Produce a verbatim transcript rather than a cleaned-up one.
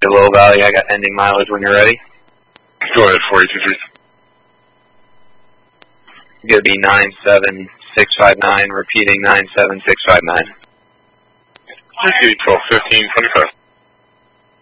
Low Valley, I got ending mileage when you're ready. Go ahead, four eight two three. Gonna be nine seven six five nine, repeating nine seven six five nine. Okay, twelve fifteen twenty-five.